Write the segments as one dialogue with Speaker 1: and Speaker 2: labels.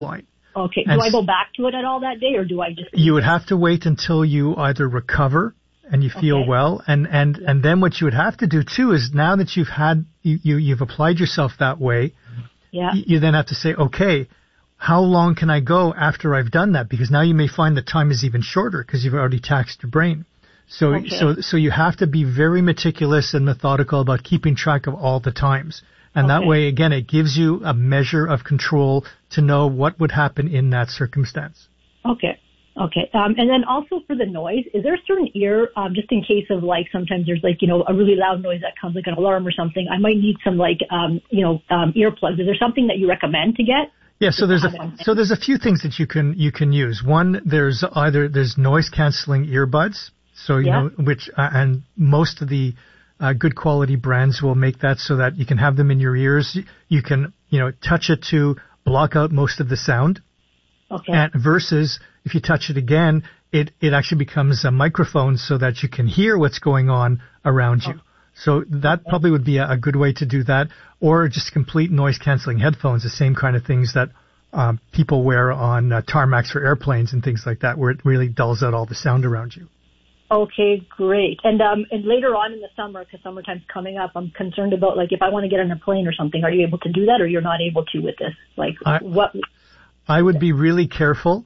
Speaker 1: line.
Speaker 2: Okay. Do I go back to it at all that day, or do I just...
Speaker 1: You would have to wait until you either recover and you feel well, and then what you would have to do too is, now that you've applied yourself that way, you then have to say, okay, how long can I go after I've done that? Because now you may find the time is even shorter because you've already taxed your brain. So you have to be very meticulous and methodical about keeping track of all the times. And that way, again, it gives you a measure of control to know what would happen in that circumstance.
Speaker 2: Okay. And then also for the noise, is there a certain ear, just in case of like, sometimes there's like, a really loud noise that comes, like an alarm or something, I might need some like, earplugs. Is there something that you recommend to get?
Speaker 1: Yeah, so there's a few things that you can use. One, there's noise canceling earbuds. So, and most of the good quality brands will make that so that you can have them in your ears. You can, touch it to block out most of the sound. Okay. And versus if you touch it again, it actually becomes a microphone so that you can hear what's going on around you. So that probably would be a good way to do that. Or just complete noise canceling headphones, the same kind of things that people wear on tarmacs for airplanes and things like that, where it really dulls out all the sound around you.
Speaker 2: Okay, great. And later on in the summer, because summertime's coming up, I'm concerned about, like, if I want to get on a plane or something, are you able to do that, or you're not able to with this? Like, what? I
Speaker 1: would be really careful.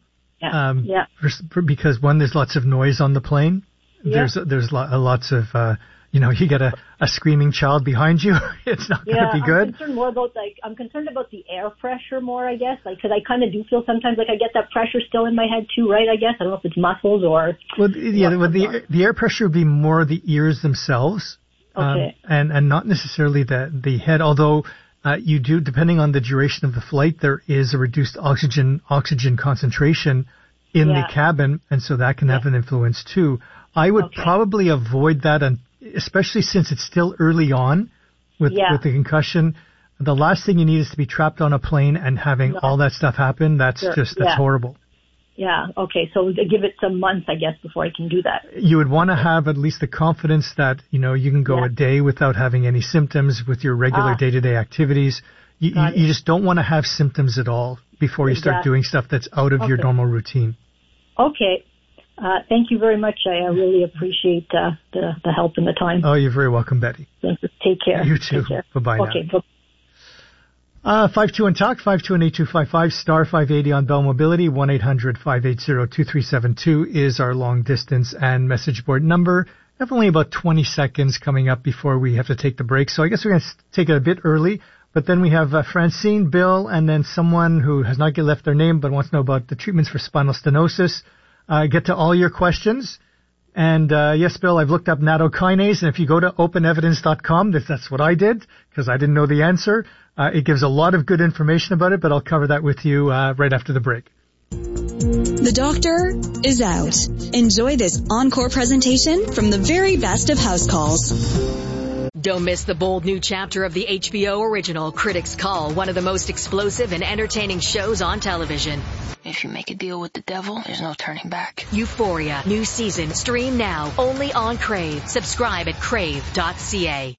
Speaker 1: Because one, there's lots of noise on the plane. Yeah. There's lots of, you get a screaming child behind you. It's not going to be good.
Speaker 2: I'm concerned about the air pressure more, I guess, because I kind of do feel sometimes like I get that pressure still in my head too, right? I guess I don't know if it's muscles or.
Speaker 1: Well, the air pressure would be more the ears themselves, and not necessarily the head. Although you do, depending on the duration of the flight, there is a reduced oxygen concentration in the cabin, and so that can have an influence too. I would probably avoid that, and especially since it's still early on with the concussion. The last thing you need is to be trapped on a plane and having all that stuff happen. That's horrible.
Speaker 2: Yeah. Okay. So give it some months, I guess, before I can do that.
Speaker 1: You would want to have at least the confidence that, you can go a day without having any symptoms with your regular day-to-day activities. You just don't want to have symptoms at all before you start doing stuff that's out of your normal routine.
Speaker 2: Okay. Thank you very much. I really appreciate the help and the time.
Speaker 1: Oh, you're very welcome, Betty.
Speaker 2: Take care.
Speaker 1: You too. Bye-bye now.
Speaker 2: Okay.
Speaker 1: 52-and-TALK, 521-8255, star 580 on Bell Mobility, 1-800-580-2372 is our long distance and message board number. Have only about 20 seconds coming up before we have to take the break, so I guess we're going to take it a bit early. But then we have Francine, Bill, and then someone who has not yet left their name but wants to know about the treatments for spinal stenosis. Get to all your questions. And yes, Bill, I've looked up nattokinase, and if you go to openevidence.com, that's what I did, because I didn't know the answer. It gives a lot of good information about it, but I'll cover that with you right after the break.
Speaker 3: The doctor is out. Enjoy this encore presentation from the very best of house calls.
Speaker 4: Don't miss the bold new chapter of the HBO original Critics Call, one of the most explosive and entertaining shows on television.
Speaker 5: If you make a deal with the devil, there's no turning back.
Speaker 4: Euphoria, new season, stream now, only on Crave. Subscribe at crave.ca.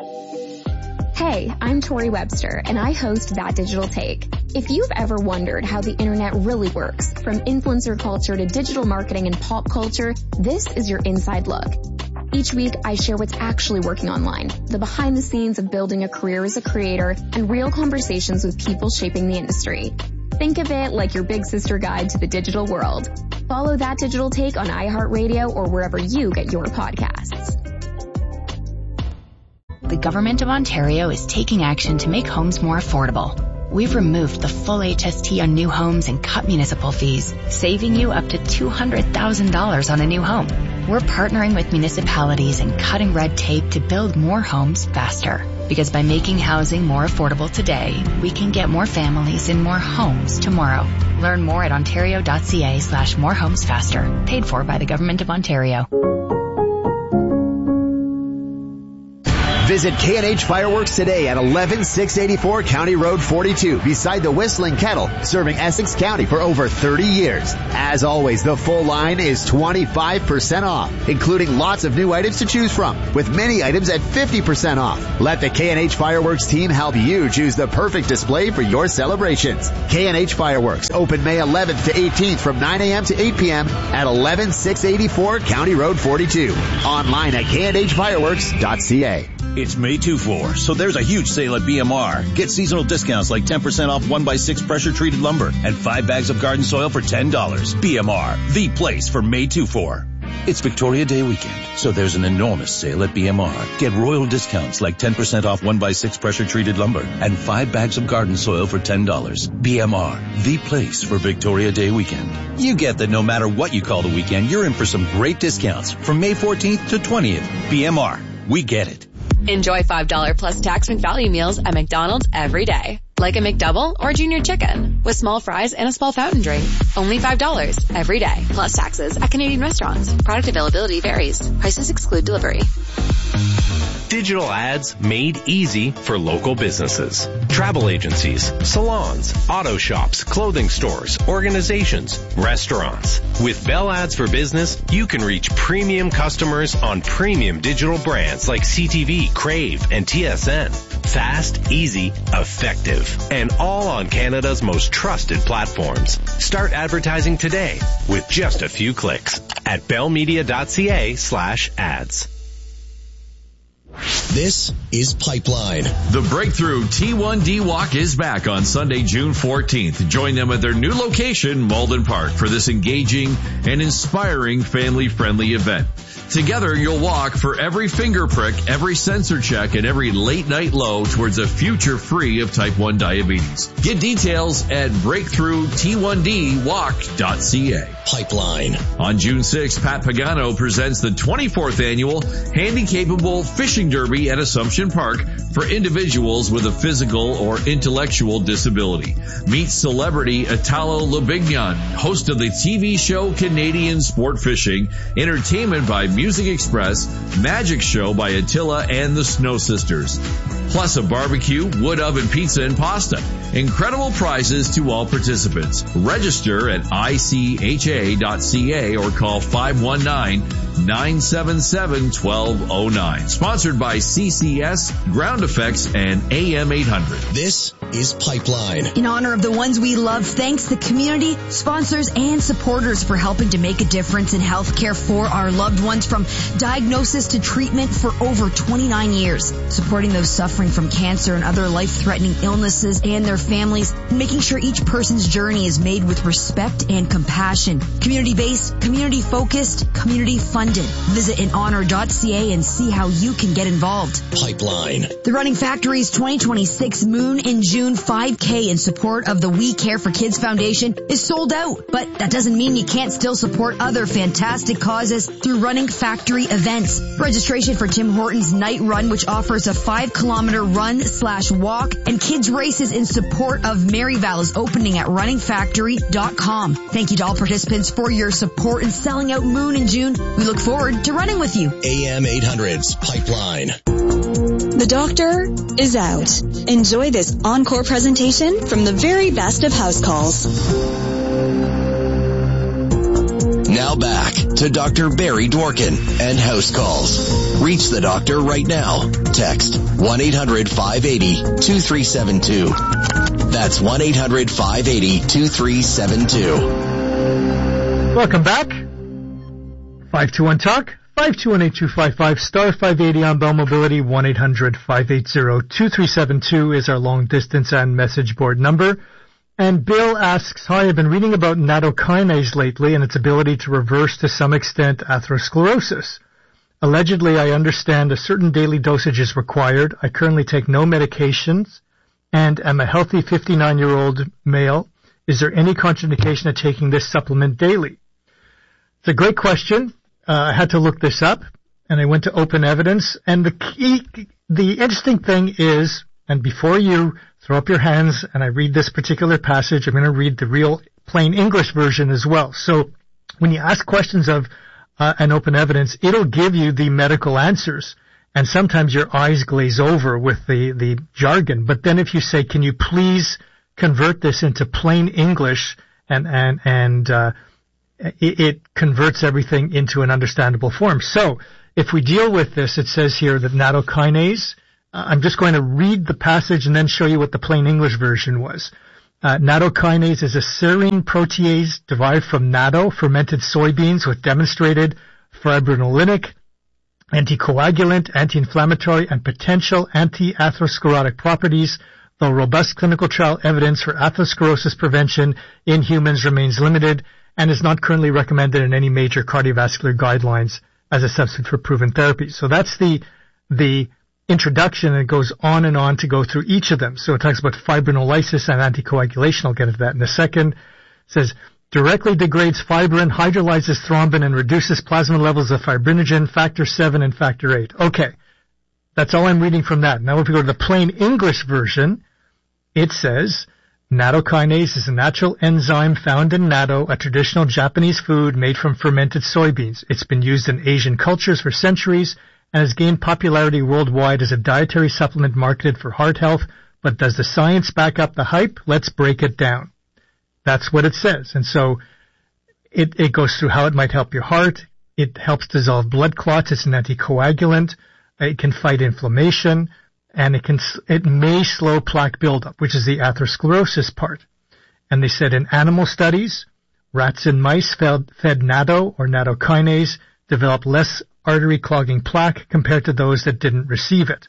Speaker 6: Hey, I'm Tori Webster, and I host That Digital Take. If you've ever wondered how the internet really works, from influencer culture to digital marketing and pop culture, this is your inside look. Each week, I share what's actually working online, the behind the scenes of building a career as a creator, and real conversations with people shaping the industry. Think of it like your big sister guide to the digital world. Follow That Digital Take on iHeartRadio or wherever you get your podcasts.
Speaker 7: The Government of Ontario is taking action to make homes more affordable. We've removed the full HST on new homes and cut municipal fees, saving you up to $200,000 on a new home. We're partnering with municipalities and cutting red tape to build more homes faster. Because by making housing more affordable today, we can get more families in more homes tomorrow. Learn more at ontario.ca/morehomesfaster. Paid for by the Government of Ontario.
Speaker 8: Visit K&H Fireworks today at 11684 County Road 42 beside the Whistling Kettle, serving Essex County for over 30 years. As always, the full line is 25% off, including lots of new items to choose from, with many items at 50% off. Let the K&H Fireworks team help you choose the perfect display for your celebrations. K&H Fireworks, open May 11th to 18th from 9 a.m. to 8 p.m. at 11684 County Road 42. Online at kndhfireworks.ca.
Speaker 9: It's May 2-4, so there's a huge sale at BMR. Get seasonal discounts like 10% off 1x6 pressure-treated lumber and 5 bags of garden soil for $10. BMR, the place for May 2-4. It's Victoria Day weekend, so there's an enormous sale at BMR. Get royal discounts like 10% off 1x6 pressure-treated lumber and 5 bags of garden soil for $10. BMR, the place for Victoria Day weekend. You get that no matter what you call the weekend, you're in for some great discounts from May 14th to 20th. BMR, we get it.
Speaker 10: Enjoy $5 plus tax McValue meals at McDonald's every day. Like a McDouble or Junior Chicken with small fries and a small fountain drink. Only $5 every day. Plus taxes at Canadian restaurants. Product availability varies. Prices exclude delivery.
Speaker 11: Digital ads made easy for local businesses. Travel agencies, salons, auto shops, clothing stores, organizations, restaurants. With Bell Ads for Business, you can reach premium customers on premium digital brands like CTV, Crave, and TSN. Fast, easy, effective, and all on Canada's most trusted platforms. Start advertising today with just a few clicks at bellmedia.ca/ads.
Speaker 12: This is Pipeline.
Speaker 13: The Breakthrough T1D Walk is back on Sunday, June 14th. Join them at their new location, Malden Park, for this engaging and inspiring family-friendly event. Together, you'll walk for every finger prick, every sensor check, and every late-night low towards a future free of type 1 diabetes. Get details at breakthrough-t1dwalk.ca.
Speaker 12: Pipeline.
Speaker 13: On June 6th, Pat Pagano presents the 24th annual Handy-Capable Fishing Derby at Assumption Park for individuals with a physical or intellectual disability. Meet celebrity Italo Lobignon, host of the TV show Canadian Sport Fishing, entertainment by Music Express, magic show by Attila and the Snow Sisters. Plus a barbecue, wood oven pizza and pasta. Incredible prizes to all participants. Register at ICHA.ca or call 519-977-1209. Sponsored by CCS, Ground Effects, and AM 800.
Speaker 12: This is Pipeline.
Speaker 14: In honor of the ones we love, thanks the community, sponsors, and supporters for helping to make a difference in healthcare for our loved ones, from diagnosis to treatment for over 29 years. Supporting those suffering from cancer and other life-threatening illnesses and their families, and making sure each person's journey is made with respect and compassion. Community-based, community-focused, community-funded. Visit inhonor.ca and see how you can get involved.
Speaker 12: Pipeline.
Speaker 14: The Running Factory's 2026 Moon in June 5K in support of the We Care for Kids Foundation is sold out, but that doesn't mean you can't still support other fantastic causes through Running Factory events. Registration for Tim Hortons Night Run, which offers a 5-kilometer run/walk, and kids races in support of Maryvale, is opening at runningfactory.com. Thank you to all participants for your support in selling out Moon in June. We look forward to running with you.
Speaker 12: AM 800's Pipeline.
Speaker 3: The doctor is out. Enjoy this encore presentation from the very best of house calls.
Speaker 12: Now back to Dr. Barry Dworkin and House Calls. Reach the doctor right now. Text 1-800-580-2372. That's 1-800-580-2372.
Speaker 1: Welcome back. 521-TALK, 521-8255, star 580 on Bell Mobility, 1-800-580-2372 is our long distance and message board number. And Bill asks, hi, I've been reading about nattokinase lately and its ability to reverse to some extent atherosclerosis. Allegedly, I understand a certain daily dosage is required. I currently take no medications and am a healthy 59-year-old male. Is there any contraindication of taking this supplement daily? It's a great question. I had to look this up, and I went to Open Evidence. And the interesting thing is, and before you throw up your hands and I read this particular passage, I'm going to read the real plain English version as well. So when you ask questions of an Open Evidence, it'll give you the medical answers. And sometimes your eyes glaze over with the jargon. But then if you say, can you please convert this into plain English, it converts everything into an understandable form. So if we deal with this, it says here that nattokinase, I'm just going to read the passage and then show you what the plain English version was. Nattokinase is a serine protease derived from natto, fermented soybeans, with demonstrated fibrinolytic, anticoagulant, anti-inflammatory, and potential anti-atherosclerotic properties, though robust clinical trial evidence for atherosclerosis prevention in humans remains limited and is not currently recommended in any major cardiovascular guidelines as a substitute for proven therapies. So that's the introduction, and it goes on and on to go through each of them. So it talks about fibrinolysis and anticoagulation. I'll get into that in a second. It says, directly degrades fibrin, hydrolyzes thrombin, and reduces plasma levels of fibrinogen, factor 7 and factor 8. Okay. That's all I'm reading from that. Now if we go to the plain English version, it says, nattokinase is a natural enzyme found in natto, a traditional Japanese food made from fermented soybeans. It's been used in Asian cultures for centuries and has gained popularity worldwide as a dietary supplement marketed for heart health. But does the science back up the hype? Let's break it down. That's what it says. And so it goes through how it might help your heart. It helps dissolve blood clots. It's an anticoagulant. It can fight inflammation, and it may slow plaque buildup, which is the atherosclerosis part. And they said in animal studies, rats and mice fed natto or nattokinase developed less artery clogging plaque compared to those that didn't receive it.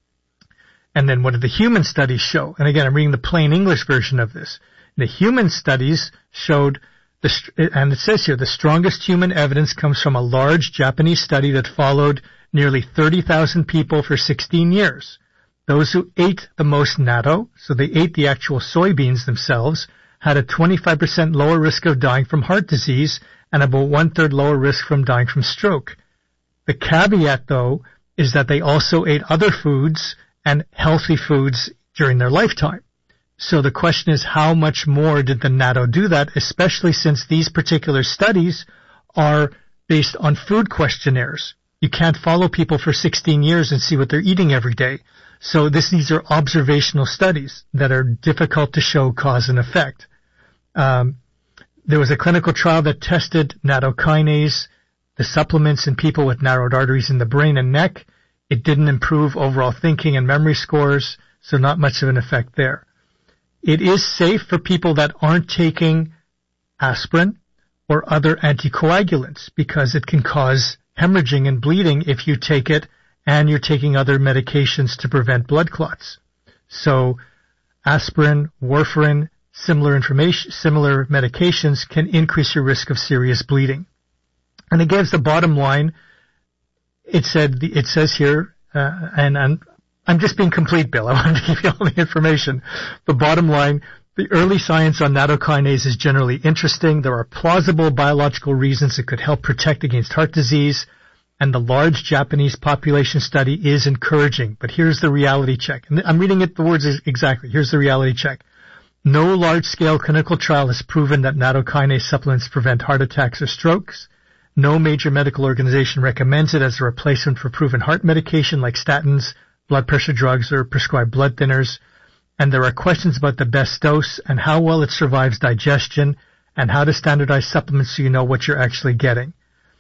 Speaker 1: And then what did the human studies show? And again, I'm reading the plain English version of this. The human studies showed, and it says here, the strongest human evidence comes from a large Japanese study that followed nearly 30,000 people for 16 years. Those who ate the most natto, so they ate the actual soybeans themselves, had a 25% lower risk of dying from heart disease and about 1/3 lower risk from dying from stroke. The caveat, though, is that they also ate other foods and healthy foods during their lifetime. So the question is, how much more did the natto do that, especially since these particular studies are based on food questionnaires. You can't follow people for 16 years and see what they're eating every day. So these are observational studies that are difficult to show cause and effect. There was a clinical trial that tested nattokinase, the supplements in people with narrowed arteries in the brain and neck. It didn't improve overall thinking and memory scores, so not much of an effect there. It is safe for people that aren't taking aspirin or other anticoagulants because it can cause hemorrhaging and bleeding if you take it and you're taking other medications to prevent blood clots. So aspirin, warfarin, similar medications can increase your risk of serious bleeding. And it gives the bottom line. It says here, and I'm just being complete, Bill. I wanted to give you all the information. The bottom line, the early science on nattokinase is generally interesting. There are plausible biological reasons it could help protect against heart disease, and the large Japanese population study is encouraging. But here's the reality check. And I'm reading it, the words exactly. Here's the reality check. No large-scale clinical trial has proven that nattokinase supplements prevent heart attacks or strokes. No major medical organization recommends it as a replacement for proven heart medication like statins, blood pressure drugs, or prescribed blood thinners. And there are questions about the best dose and how well it survives digestion and how to standardize supplements so you know what you're actually getting.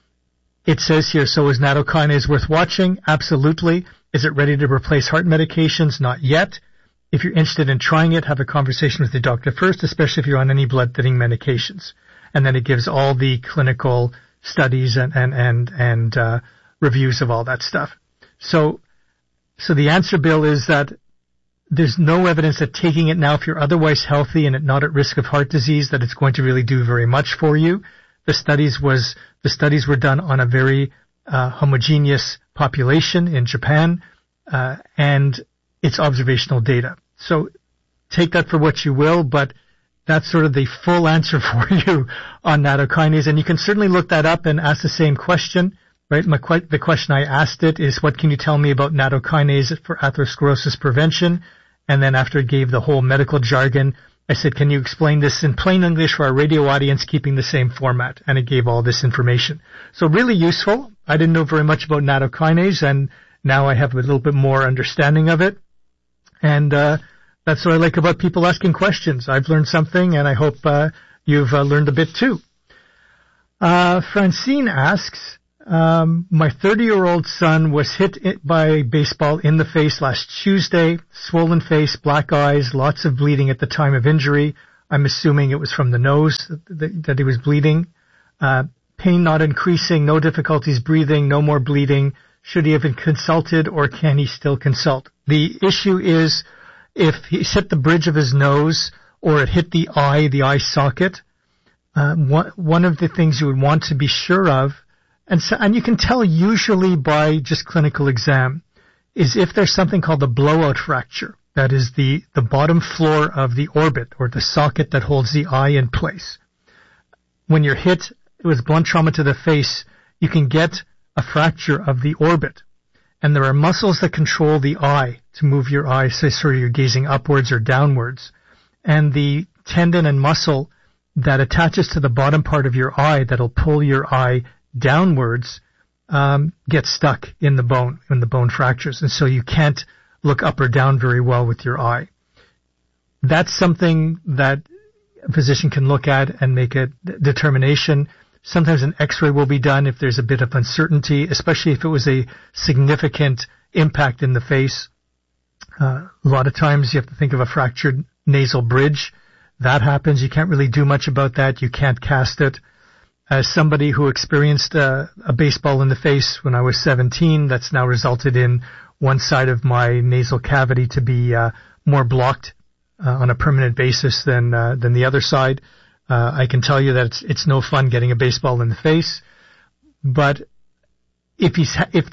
Speaker 1: It says here, so is nattokinase worth watching? Absolutely. Is it ready to replace heart medications? Not yet. If you're interested in trying it, have a conversation with your doctor first, especially if you're on any blood thinning medications. And then it gives all the clinical studies and reviews of all that stuff. So the answer, Bill, is that there's no evidence that taking it now, if you're otherwise healthy and not at risk of heart disease, that it's going to really do very much for you. The studies were done on a very homogeneous population in Japan, and it's observational data. So take that for what you will, but that's sort of the full answer for you on nattokinase. And you can certainly look that up and ask the same question, right? The question I asked it is, what can you tell me about nattokinase for atherosclerosis prevention? And then after it gave the whole medical jargon, I said, can you explain this in plain English for our radio audience, keeping the same format? And it gave all this information. So really useful. I didn't know very much about nattokinase, and Now I have a little bit more understanding of it. And that's what I like about people asking questions. I've learned something, and I hope you've learned a bit too. Francine asks, my 30-year-old son was hit by a baseball in the face last Tuesday, swollen face, black eyes, lots of bleeding at the time of injury. I'm assuming it was from the nose that he was bleeding. Pain not increasing, no difficulties breathing, no more bleeding. Should he have been consulted, or can he still consult? The issue is if he's hit the bridge of his nose or it hit the eye socket, one of the things you would want to be sure of, and you can tell usually by just clinical exam, is if there's something called the blowout fracture. That is the bottom floor of the orbit or the socket that holds the eye in place. When you're hit with blunt trauma to the face, you can get a fracture of the orbit. And there are muscles that control the eye to move your eye, so you're gazing upwards or downwards. And the tendon and muscle that attaches to the bottom part of your eye that'll pull your eye downwards gets stuck in the bone when the bone fractures. And so you can't look up or down very well with your eye. That's something that a physician can look at and make a determination. Sometimes an x-ray will be done if there's a bit of uncertainty, especially if it was a significant impact in the face. A lot of times you have to think of a fractured nasal bridge. That happens. You can't really do much about that. You can't cast it. As somebody who experienced a baseball in the face when I was 17, that's now resulted in one side of my nasal cavity to be more blocked on a permanent basis than the other side. I can tell you that it's no fun getting a baseball in the face. But it's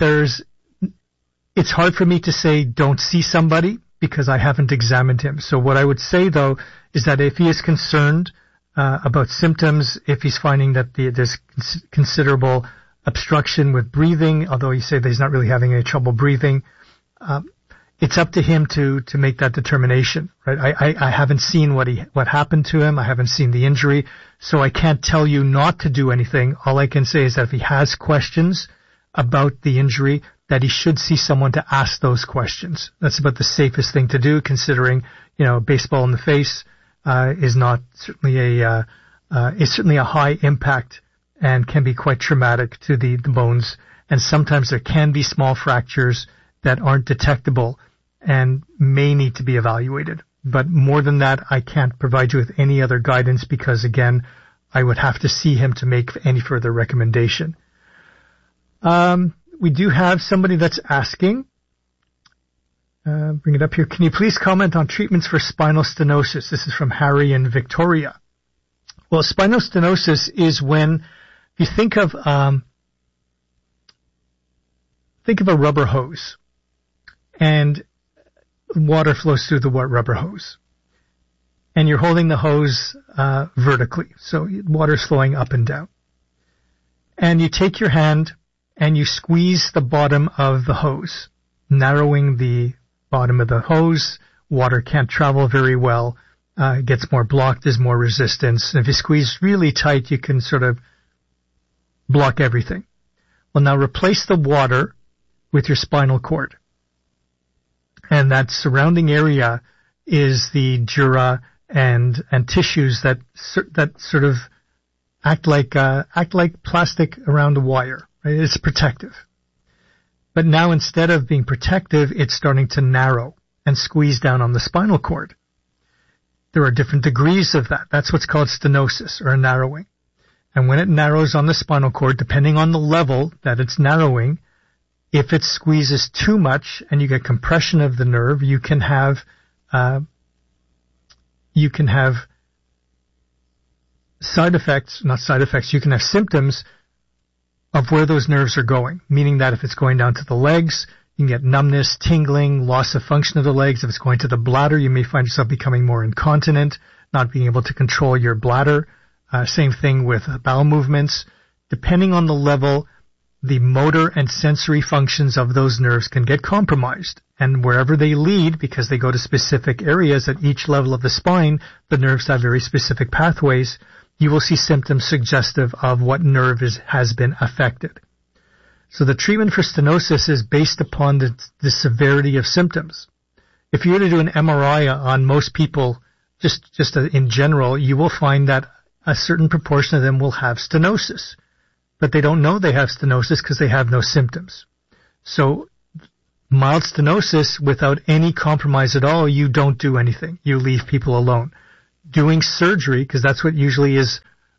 Speaker 1: hard for me to say don't see somebody because I haven't examined him. So what I would say though is that if he is concerned about symptoms, if he's finding that there's considerable obstruction with breathing, although he said that he's not really having any trouble breathing, it's up to him to make that determination, right? I haven't seen what happened to him. I haven't seen the injury, so I can't tell you not to do anything. All I can say is that if he has questions about the injury, that he should see someone to ask those questions. That's about the safest thing to do, considering, a baseball in the face is certainly a high impact and can be quite traumatic to the bones. And sometimes there can be small fractures that aren't detectable and may need to be evaluated. But more than that, I can't provide you with any other guidance because, again, I would have to see him to make any further recommendation. We do have somebody that's asking, bring it up here, can you please comment on treatments for spinal stenosis? This is from Harry in Victoria. Well, spinal stenosis is when you think of a rubber hose, and water flows through the rubber hose. And you're holding the hose vertically, so water's flowing up and down. And you take your hand and you squeeze the bottom of the hose, narrowing the bottom of the hose. Water can't travel very well. It gets more blocked, there's more resistance. And if you squeeze really tight, you can sort of block everything. Well, now replace the water with your spinal cord. And that surrounding area is the dura and tissues that sort of act like plastic around a wire. Right? It's protective. But now instead of being protective, it's starting to narrow and squeeze down on the spinal cord. There are different degrees of that. That's what's called stenosis, or a narrowing. And when it narrows on the spinal cord, depending on the level that it's narrowing, if it squeezes too much and you get compression of the nerve, you can have symptoms of where those nerves are going, meaning that if it's going down to the legs, you can get numbness, tingling, loss of function of the legs. If it's going to the bladder, you may find yourself becoming more incontinent, not being able to control your bladder. Same thing with bowel movements. Depending on the level, the motor and sensory functions of those nerves can get compromised. And wherever they lead, because they go to specific areas at each level of the spine, the nerves have very specific pathways, you will see symptoms suggestive of what nerve has been affected. So the treatment for stenosis is based upon the severity of symptoms. If you were to do an MRI on most people, just in general, you will find that a certain proportion of them will have stenosis. But they don't know they have stenosis because they have no symptoms. So mild stenosis without any compromise at all, you don't do anything. You leave people alone. Doing surgery, because that's what usually is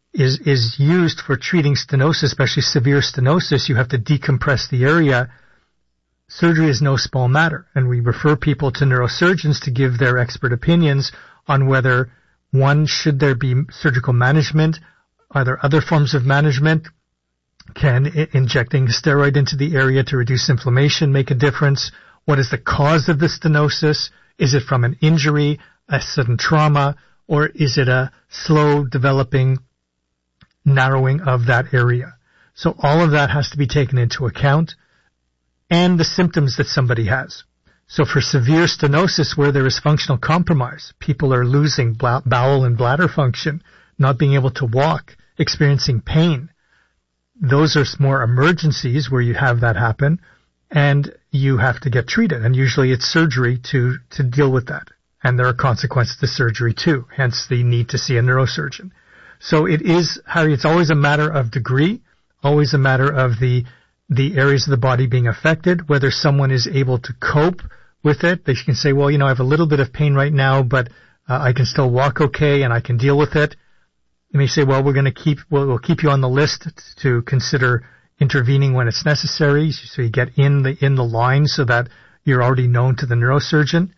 Speaker 1: used for treating stenosis, especially severe stenosis, you have to decompress the area. Surgery is no small matter, and we refer people to neurosurgeons to give their expert opinions on whether, one, should there be surgical management? Are there other forms of management? Can injecting steroid into the area to reduce inflammation make a difference? What is the cause of the stenosis? Is it from an injury, a sudden trauma, or is it a slow developing narrowing of that area? So all of that has to be taken into account, and the symptoms that somebody has. So for severe stenosis where there is functional compromise, people are losing bowel and bladder function, not being able to walk, experiencing pain. Those are more emergencies where you have that happen, and you have to get treated. And usually it's surgery to deal with that. And there are consequences to surgery too, hence the need to see a neurosurgeon. So it is, Harry, it's always a matter of degree, always a matter of the areas of the body being affected, whether someone is able to cope with it. They can say, well, I have a little bit of pain right now, but I can still walk okay and I can deal with it. You may say, well, we'll keep you on the list to consider intervening when it's necessary, so you get in the line so that you're already known to the neurosurgeon.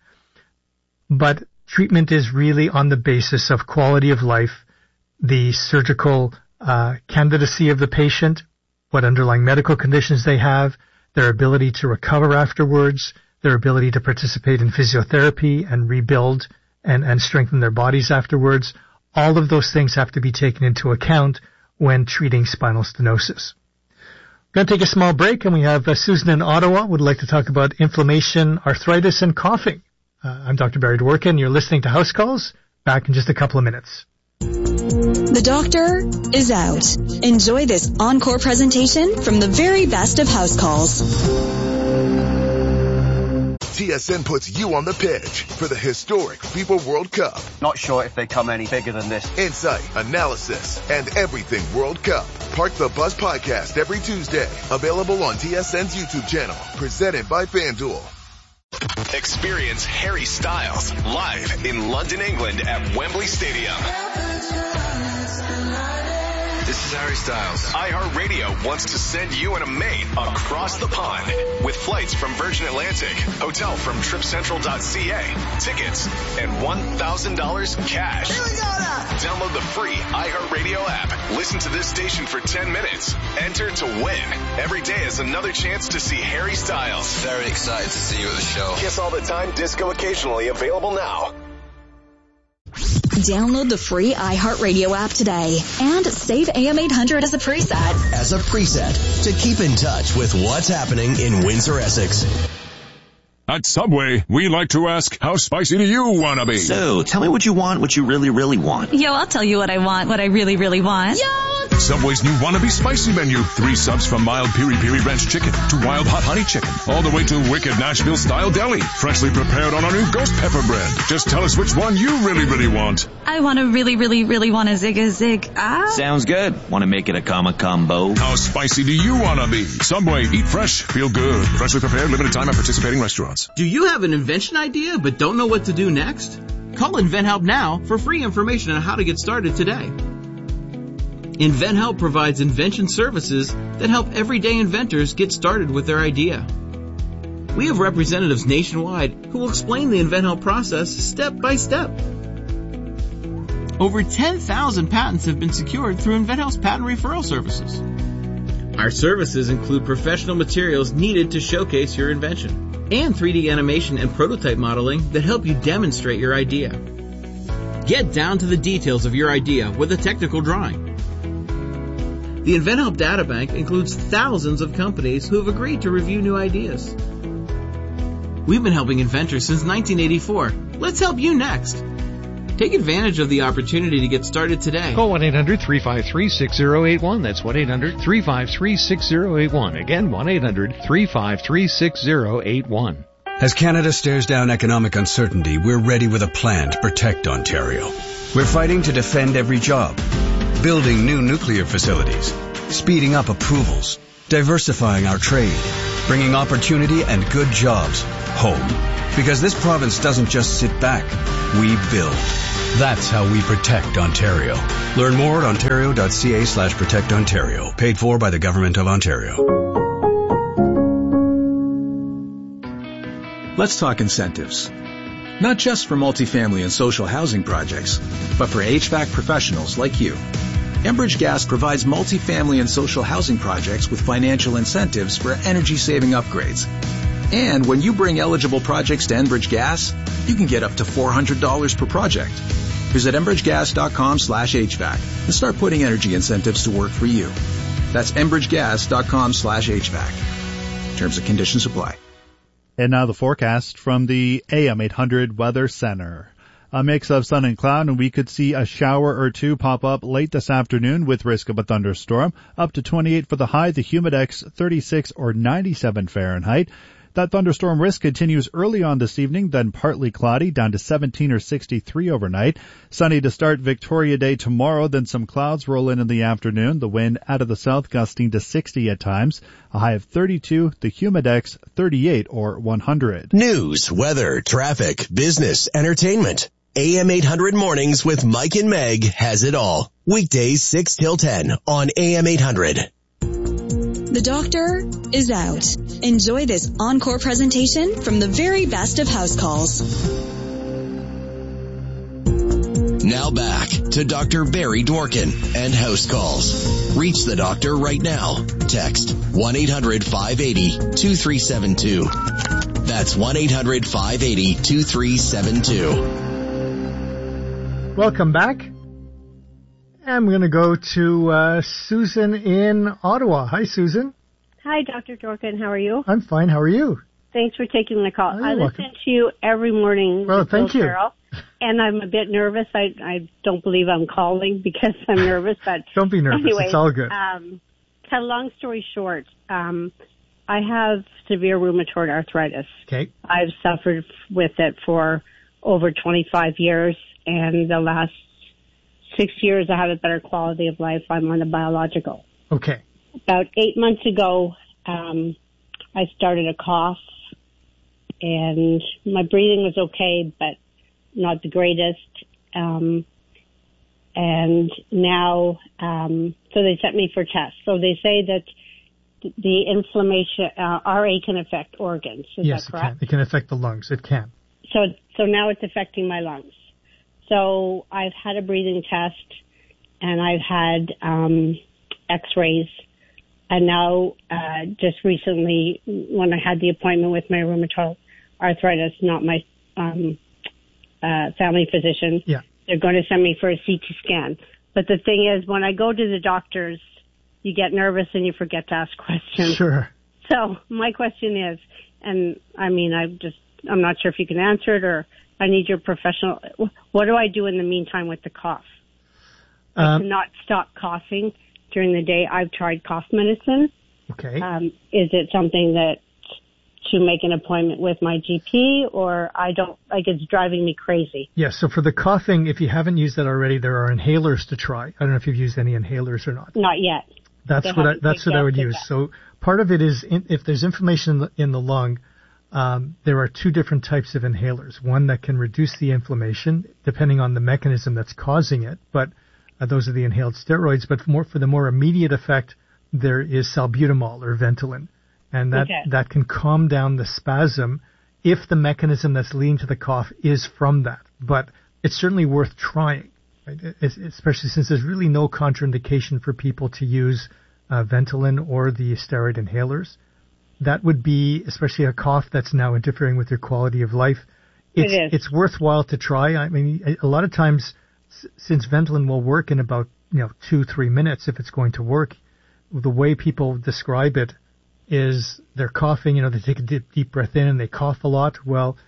Speaker 1: But treatment is really on the basis of quality of life, the surgical candidacy of the patient, what underlying medical conditions they have, their ability to recover afterwards, their ability to participate in physiotherapy and rebuild and strengthen their bodies afterwards. All of those things have to be taken into account when treating spinal stenosis. We're going to take a small break, and we have Susan in Ottawa would like to talk about inflammation, arthritis, and coughing. I'm Dr. Barry Dworkin. You're listening to House Calls. Back in just a couple of minutes.
Speaker 3: The doctor is out. Enjoy this encore presentation from the very best of House Calls.
Speaker 15: TSN puts you on the pitch for the historic FIFA World Cup.
Speaker 16: Not sure if they come any bigger than this.
Speaker 15: Insight, analysis, and everything World Cup. Park the Bus podcast every Tuesday. Available on TSN's YouTube channel. Presented by FanDuel.
Speaker 17: Experience Harry Styles live in London, England at Wembley Stadium. This is Harry Styles. iHeartRadio wants to send you and a mate across the pond with flights from Virgin Atlantic, hotel from TripCentral.ca, tickets, and $1,000 cash. Here we go now. Download the free iHeartRadio app. Listen to this station for 10 minutes. Enter to win. Every day is another chance to see Harry Styles.
Speaker 16: Very excited to see you at the show.
Speaker 17: Kiss All the Time, disco occasionally, available now.
Speaker 3: Download the free iHeartRadio app today and save AM 800 as a preset.
Speaker 12: As a preset to keep in touch with what's happening in Windsor, Essex.
Speaker 18: At Subway, we like to ask, how spicy do you want to be?
Speaker 19: So, tell me what you want, what you really, really want.
Speaker 20: Yo, I'll tell you what I want, what I really, really want.
Speaker 18: Yo! Subway's new Wannabe Spicy menu. 3 subs from mild piri-piri ranch chicken to wild hot honey chicken, all the way to wicked Nashville-style deli, freshly prepared on our new ghost pepper bread. Just tell us which one you really, really want.
Speaker 20: I want to really, really, really want a zig.
Speaker 19: Sounds good. Want to make it a combo?
Speaker 18: How spicy do you want to be? Subway, eat fresh, feel good. Freshly prepared, limited time at participating restaurants.
Speaker 21: Do you have an invention idea but don't know what to do next? Call InventHelp now for free information on how to get started today. InventHelp provides invention services that help everyday inventors get started with their idea. We have representatives nationwide who will explain the InventHelp process step by step. Over 10,000 patents have been secured through InventHelp's patent referral services. Our services include professional materials needed to showcase your invention, and 3D animation and prototype modeling that help you demonstrate your idea. Get down to the details of your idea with a technical drawing. The InventHelp Databank includes thousands of companies who have agreed to review new ideas. We've been helping inventors since 1984. Let's help you next. Take advantage of the opportunity to get started today.
Speaker 2: Call 1-800-353-6081. That's 1-800-353-6081. Again, 1-800-353-6081.
Speaker 22: As Canada stares down economic uncertainty, we're ready with a plan to protect Ontario. We're fighting to defend every job, building new nuclear facilities, speeding up approvals, diversifying our trade, bringing opportunity and good jobs home. Because this province doesn't just sit back, we build. That's how we protect Ontario. Learn more at ontario.ca/protect Ontario. Paid for by the Government of Ontario.
Speaker 23: Let's talk incentives. Not just for multifamily and social housing projects, but for HVAC professionals like you. Enbridge Gas provides multifamily and social housing projects with financial incentives for energy-saving upgrades. And when you bring eligible projects to Enbridge Gas, you can get up to $400 per project. Visit enbridgegas.com/HVAC and start putting energy incentives to work for you. That's enbridgegas.com/HVAC. Terms and conditions apply.
Speaker 24: And now the forecast from the AM 800 Weather Center. A mix of sun and cloud, and we could see a shower or two pop up late this afternoon with risk of a thunderstorm. Up to 28 for the high, the humidex 36 or 97 Fahrenheit. That thunderstorm risk continues early on this evening, then partly cloudy, down to 17 or 63 overnight. Sunny to start Victoria Day tomorrow, then some clouds roll in the afternoon. The wind out of the south gusting to 60 at times. A high of 32, the humidex 38 or 100.
Speaker 12: News, weather, traffic, business, entertainment. AM 800 Mornings with Mike and Meg has it all. Weekdays 6 till 10 on AM 800.
Speaker 3: The doctor is out. Enjoy this encore presentation from the very best of house calls.
Speaker 12: Now back to Dr. Barry Dworkin and house calls. Reach the doctor right now. Text 1-800-580-2372. That's 1-800-580-2372.
Speaker 1: Welcome back. I'm going to go to Susan in Ottawa. Hi, Susan.
Speaker 25: Hi, Dr. Dworkin. How are you?
Speaker 1: I'm fine. How are you?
Speaker 25: Thanks for taking the call. I
Speaker 1: welcome.
Speaker 25: listen to you every morning.
Speaker 1: Well, thank you.
Speaker 25: Carol, and I'm a bit nervous. I don't believe I'm calling because I'm nervous. But
Speaker 1: don't be nervous.
Speaker 25: Anyway,
Speaker 1: it's all good.
Speaker 25: Cut a long story short, I have severe rheumatoid arthritis.
Speaker 1: Okay.
Speaker 25: I've suffered with it for over 25 years, and the last 6 years I have a better quality of life. I'm on a biological.
Speaker 1: Okay.
Speaker 25: About 8 months ago, I started a cough, and my breathing was okay, but not the greatest. And now, so they sent me for tests. So they say that the inflammation, RA can affect organs. Is
Speaker 1: yes,
Speaker 25: that correct?
Speaker 1: It can affect the lungs. It can.
Speaker 25: So now it's affecting my lungs. So I've had a breathing test, and I've had x-rays. And now, just recently, when I had the appointment with my rheumatoid arthritis, not my family physician, they're going to send me for a CT scan. But the thing is, when I go to the doctors, you get nervous and you forget to ask questions.
Speaker 1: Sure.
Speaker 25: So my question is, and I mean, I'm not sure if you can answer it, or I need your professional. What do I do in the meantime with the cough? To not stop coughing during the day. I've tried cough medicine.
Speaker 1: Okay.
Speaker 25: Is it something that to make an appointment with my GP, or I don't, like, it's driving me crazy?
Speaker 1: Yes. So for the coughing, if you haven't used that already, there are inhalers to try. I don't know if you've used any inhalers or not.
Speaker 25: Not yet.
Speaker 1: That's what I would use. So part of it is if there's inflammation in the lung, there are two different types of inhalers. One that can reduce the inflammation depending on the mechanism that's causing it, but those are the inhaled steroids. But for the more immediate effect, there is salbutamol or Ventolin, and that can calm down the spasm if the mechanism that's leading to the cough is from that. But it's certainly worth trying, right? Especially since there's really no contraindication for people to use Ventolin or the steroid inhalers. That would be, especially a cough that's now interfering with your quality of life. It's worthwhile to try. I mean, a lot of times, since Ventolin will work in about 2-3 minutes if it's going to work, the way people describe it is they're coughing. They take a deep breath in and they cough a lot. Well,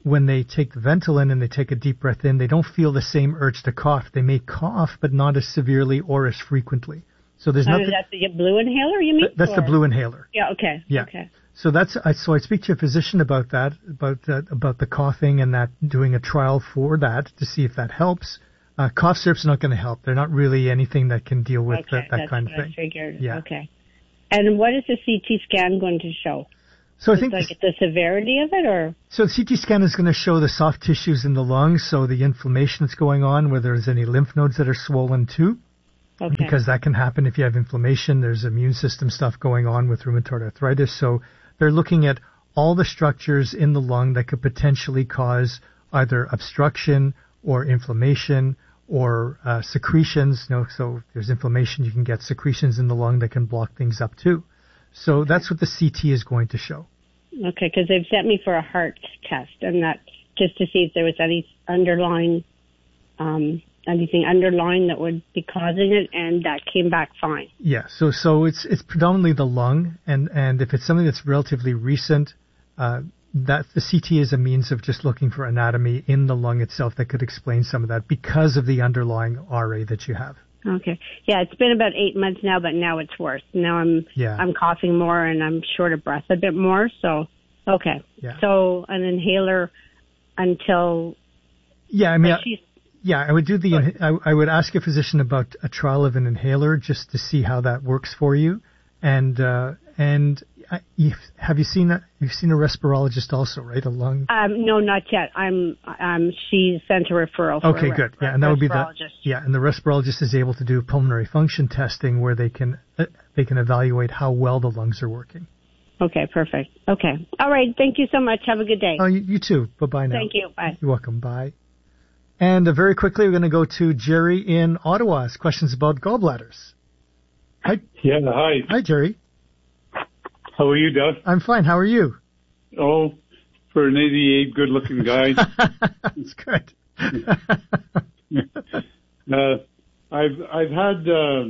Speaker 1: when they take the Ventolin and they take a deep breath in, they don't feel the same urge to cough. They may cough, but not as severely or as frequently. So there's nothing.
Speaker 25: Is that the blue inhaler you mean?
Speaker 1: That's the blue inhaler.
Speaker 25: Yeah. Okay.
Speaker 1: Yeah.
Speaker 25: Okay.
Speaker 1: So so I speak to a physician about that, about the coughing and that, doing a trial for that to see if that helps. Cough syrup's not going to help. They're not really anything that can deal with that kind of thing.
Speaker 25: I figured.
Speaker 1: Yeah.
Speaker 25: Okay. And what is the CT scan going to show?
Speaker 1: So I think
Speaker 25: like the severity of it, or?
Speaker 1: So the CT scan is going to show the soft tissues in the lungs, so the inflammation that's going on, whether there's any lymph nodes that are swollen too.
Speaker 25: Okay.
Speaker 1: Because that can happen if you have inflammation. There's immune system stuff going on with rheumatoid arthritis. So they're looking at all the structures in the lung that could potentially cause either obstruction or inflammation or secretions. So if there's inflammation, you can get secretions in the lung that can block things up too. So that's what the CT is going to show.
Speaker 25: Okay, because they've sent me for a heart test, and that's just to see if there was any underlying, anything underlying that would be causing it, and that came back fine.
Speaker 1: Yeah, so it's predominantly the lung, and if it's something that's relatively recent, that the CT is a means of just looking for anatomy in the lung itself that could explain some of that because of the underlying RA that you have.
Speaker 25: Okay. Yeah, it's been about 8 months now, but now it's worse. Now I'm coughing more and I'm short of breath a bit more. So, okay.
Speaker 1: Yeah.
Speaker 25: So an inhaler until.
Speaker 1: Yeah, I mean, I would do I would ask a physician about a trial of an inhaler just to see how that works for you, and have you seen you've seen a respirologist also, right? A lung.
Speaker 25: No, not yet. She sent a referral.
Speaker 1: Okay, good. Yeah, and that would be and the respirologist is able to do pulmonary function testing where they can evaluate how well the lungs are working.
Speaker 25: Okay, perfect. Okay, all right. Thank you so much. Have a good day.
Speaker 1: Oh, you too. Bye now.
Speaker 25: Thank you. Bye.
Speaker 1: You're welcome. Bye. And very quickly, we're going to go to Jerry in Ottawa. Has questions about gallbladders. Hi.
Speaker 2: Yeah. Hi.
Speaker 1: Hi, Jerry.
Speaker 2: How are you, Doug?
Speaker 1: I'm fine. How are you?
Speaker 2: Oh, for an 88 good-looking guy.
Speaker 1: That's good.
Speaker 2: I've had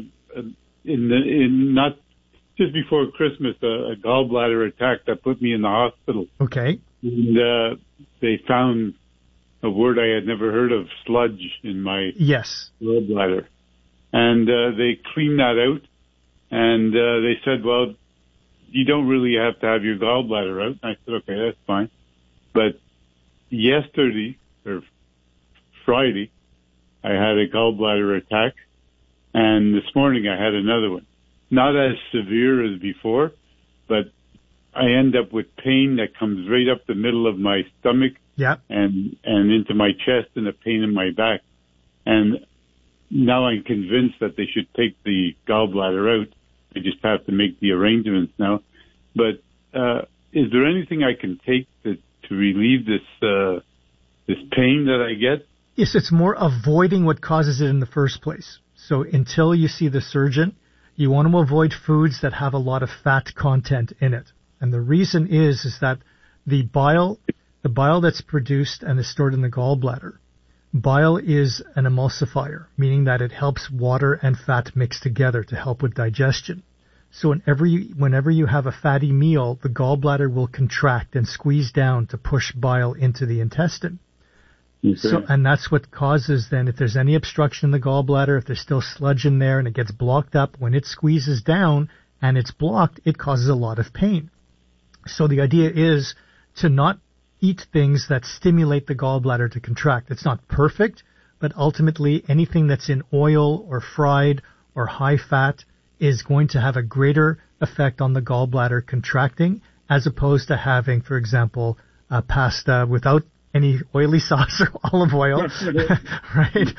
Speaker 2: not just before Christmas a gallbladder attack that put me in the hospital.
Speaker 1: Okay.
Speaker 2: And they found a word I had never heard of, sludge, in my gallbladder, and they cleaned that out, and they said, well, you don't really have to have your gallbladder out. I said, okay, that's fine. But yesterday or Friday, I had a gallbladder attack, and this morning I had another one. Not as severe as before, but I end up with pain that comes right up the middle of my stomach and into my chest, and a pain in my back. And now I'm convinced that they should take the gallbladder out. I just have to make the arrangements now. But is there anything I can take to relieve this pain that I get?
Speaker 1: Yes, it's more avoiding what causes it in the first place. So until you see the surgeon, you want to avoid foods that have a lot of fat content in it. And the reason is that the bile that's produced and is stored in the gallbladder, bile is an emulsifier, meaning that it helps water and fat mix together to help with digestion. So whenever you have a fatty meal, the gallbladder will contract and squeeze down to push bile into the intestine. Okay. And that's what causes then, if there's any obstruction in the gallbladder, if there's still sludge in there and it gets blocked up, when it squeezes down and it's blocked, it causes a lot of pain. So the idea is to not eat things that stimulate the gallbladder to contract. It's not perfect, but ultimately anything that's in oil or fried or high fat is going to have a greater effect on the gallbladder contracting as opposed to having, for example, pasta without any oily sauce or olive oil, right?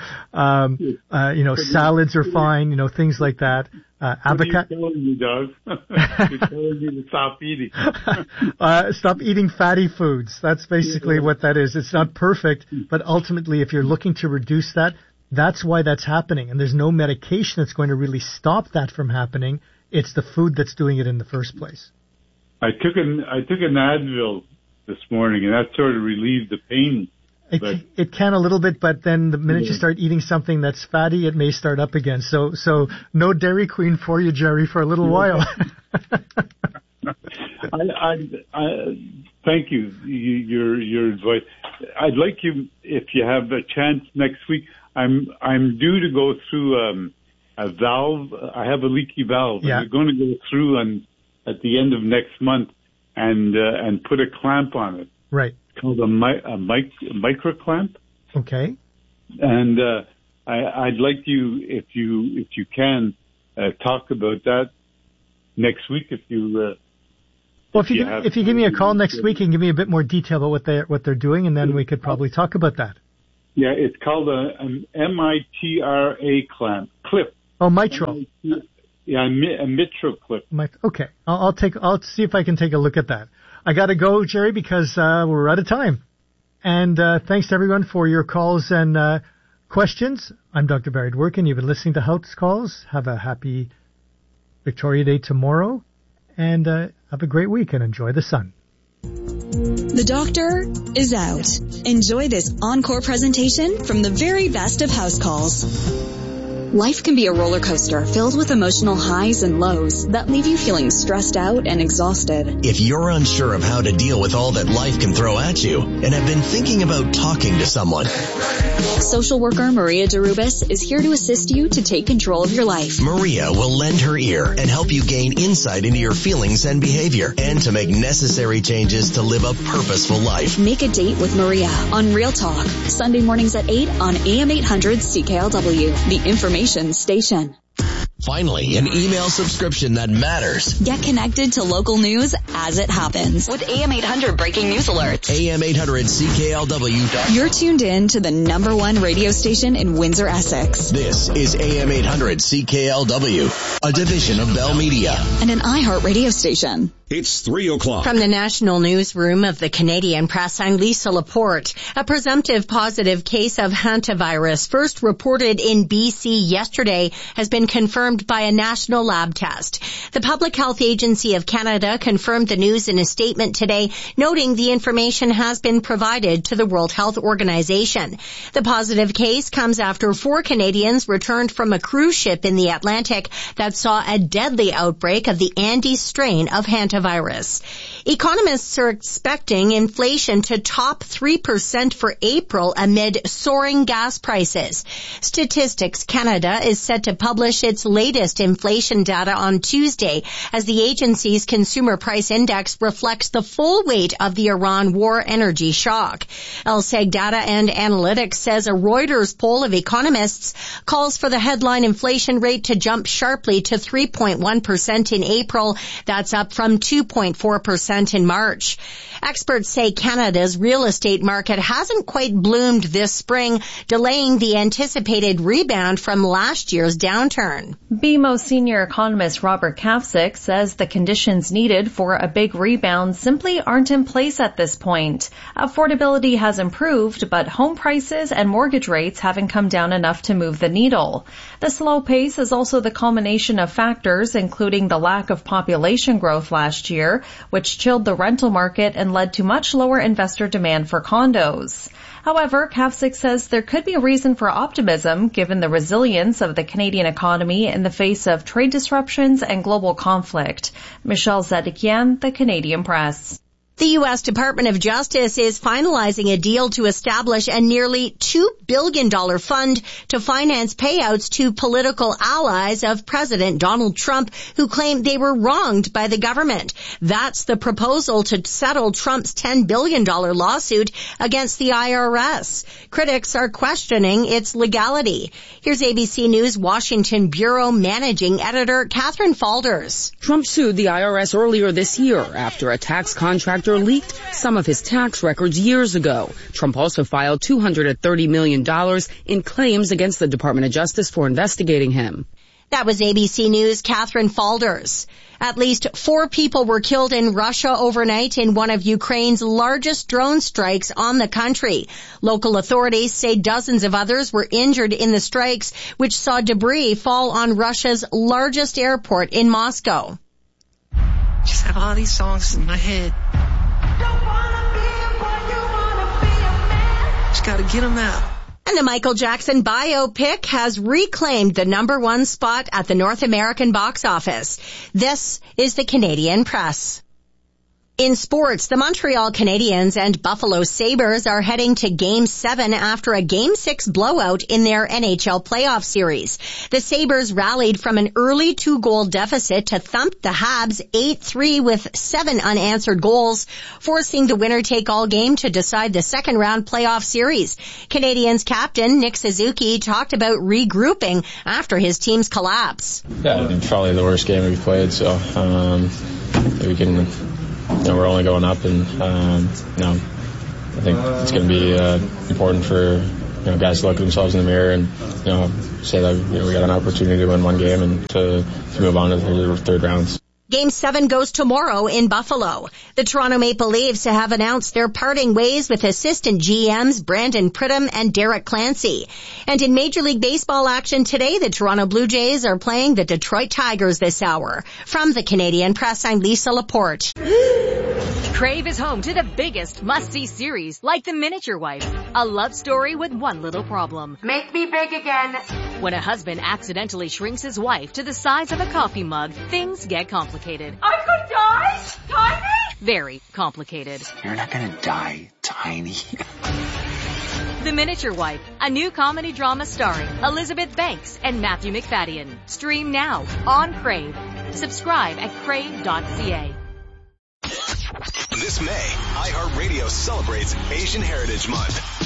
Speaker 1: Salads are fine, things like that.
Speaker 2: Avocado. What are you telling me, Doug? You're telling me to stop eating.
Speaker 1: Stop eating fatty foods. That's basically what that is. It's not perfect, but ultimately, if you're looking to reduce that, that's why that's happening. And there's no medication that's going to really stop that from happening. It's the food that's doing it in the first place. I took
Speaker 2: an Advil this morning, and that sort of relieved the pain.
Speaker 1: It can a little bit, but then the minute you start eating something that's fatty, it may start up again. So no Dairy Queen for you, Jerry, for a little while.
Speaker 2: I thank you. Your advice. I'd like you, if you have a chance next week, I'm due to go through a valve. I have a leaky valve.
Speaker 1: Yeah.
Speaker 2: And we're going to go through at the end of next month and put a clamp on it.
Speaker 1: Right.
Speaker 2: It's called a micro clamp.
Speaker 1: Okay.
Speaker 2: And I'd like you, if you can, talk about that next week. If you give me a call next week and give me a bit more detail about what they're doing, and then we could probably talk about that. Yeah, it's called an MITRA clip. Oh, mitral. Yeah, a mitral clip. Okay, I'll see if I can take a look at that. I got to go, Jerry, because we're out of time. And thanks to everyone for your calls and questions. I'm Dr. Barry Dworkin. You've been listening to Health Calls. Have a happy Victoria Day tomorrow, and have a great week and enjoy the sun.
Speaker 3: The doctor is out. Enjoy this encore presentation from the very best of house calls. Life can be a roller coaster filled with emotional highs and lows that leave you feeling stressed out and exhausted.
Speaker 12: If you're unsure of how to deal with all that life can throw at you and have been thinking about talking to someone,
Speaker 3: social worker Maria Derubis is here to assist you to take control of your life.
Speaker 12: Maria will lend her ear and help you gain insight into your feelings and behavior and to make necessary changes to live a purposeful life.
Speaker 3: Make a date with Maria on Real Talk, Sunday mornings at 8 on AM 800 CKLW, the information station.
Speaker 12: Finally, an email subscription that matters.
Speaker 3: Get connected to local news as it happens with AM 800 breaking news alerts.
Speaker 12: AM 800 CKLW.
Speaker 3: You're tuned in to the #1 radio station in Windsor, Essex.
Speaker 12: This is AM 800 CKLW, a division of Bell Media
Speaker 3: and an iHeart radio station.
Speaker 4: It's 3 o'clock.
Speaker 5: From the National Newsroom of the Canadian Press, I'm Lisa Laporte. A presumptive positive case of hantavirus, first reported in BC yesterday, has been confirmed by a national lab test. The Public Health Agency of Canada confirmed the news in a statement today, noting the information has been provided to the World Health Organization. The positive case comes after 4 Canadians returned from a cruise ship in the Atlantic that saw a deadly outbreak of the Andes strain of hantavirus. Economists are expecting inflation to top 3% for April amid soaring gas prices. Statistics Canada is set to publish its latest inflation data on Tuesday as the agency's consumer price index reflects the full weight of the Iran war energy shock. LSEG Data and Analytics says a Reuters poll of economists calls for the headline inflation rate to jump sharply to 3.1% in April. That's up from 2.4% in March. Experts say Canada's real estate market hasn't quite bloomed this spring, delaying the anticipated rebound from last year's downturn.
Speaker 6: BMO senior economist Robert Kafsick says the conditions needed for a big rebound simply aren't in place at this point. Affordability has improved, but home prices and mortgage rates haven't come down enough to move the needle. The slow pace is also the culmination of factors, including the lack of population growth last year, which chilled the rental market and led to much lower investor demand for condos. However, Kafsick says there could be a reason for optimism given the resilience of the Canadian economy in the face of trade disruptions and global conflict. Michelle Zedekian, The Canadian Press.
Speaker 5: The U.S. Department of Justice is finalizing a deal to establish a nearly $2 billion fund to finance payouts to political allies of President Donald Trump who claim they were wronged by the government. That's the proposal to settle Trump's $10 billion lawsuit against the IRS. Critics are questioning its legality. Here's ABC News Washington Bureau Managing Editor Catherine Falders.
Speaker 7: Trump sued the IRS earlier this year after a tax contractor leaked some of his tax records years ago. Trump also filed $230 million in claims against the Department of Justice for investigating him.
Speaker 5: That was ABC News' Catherine Falders. At least 4 people were killed in Russia overnight in one of Ukraine's largest drone strikes on the country. Local authorities say dozens of others were injured in the strikes, which saw debris fall on Russia's largest airport in Moscow.
Speaker 8: Just have all these songs in my head. Just gotta get them out.
Speaker 5: And the Michael Jackson biopic has reclaimed the #1 spot at the North American box office. This is the Canadian Press. In sports, the Montreal Canadiens and Buffalo Sabres are heading to Game 7 after a Game 6 blowout in their NHL playoff series. The Sabres rallied from an early 2-goal deficit to thump the Habs 8-3 with 7 unanswered goals, forcing the winner-take-all game to decide the second-round playoff series. Canadiens captain Nick Suzuki talked about regrouping after his team's collapse.
Speaker 4: Yeah, it's probably the worst game we've played, so we can... we're only going up, and I think it's going to be important for guys to look at themselves in the mirror and say that we got an opportunity to win one game and to move on to the third rounds.
Speaker 5: Game 7 goes tomorrow in Buffalo. The Toronto Maple Leafs have announced they're parting ways with assistant GMs Brandon Pridham and Derek Clancy. And in Major League Baseball action today, the Toronto Blue Jays are playing the Detroit Tigers this hour. From the Canadian Press, I'm Lisa Laporte.
Speaker 9: Crave is home to the biggest must-see series, like The Miniature Wife, a love story with one little problem.
Speaker 10: Make me big again.
Speaker 9: When a husband accidentally shrinks his wife to the size of a coffee mug, things get complicated.
Speaker 10: I could die? Tiny?
Speaker 9: Very complicated.
Speaker 11: You're not gonna die, Tiny.
Speaker 9: The Miniature Wife, a new comedy drama starring Elizabeth Banks and Matthew McFadden. Stream now on Crave. Subscribe at crave.ca.
Speaker 17: This May, iHeartRadio celebrates Asian Heritage Month.